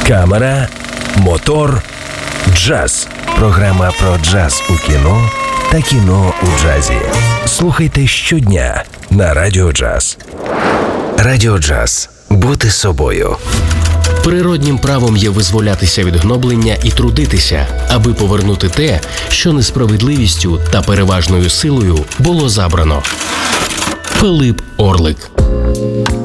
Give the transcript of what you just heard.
Камера, мотор, джаз. Програма про джаз у кіно та кіно у джазі. Слухайте щодня на Радіо Джаз. Радіо Джаз. Бути собою. Природнім правом є визволятися від гноблення і трудитися, аби повернути те, що несправедливістю та переважною силою було забрано. Пилип Орлик.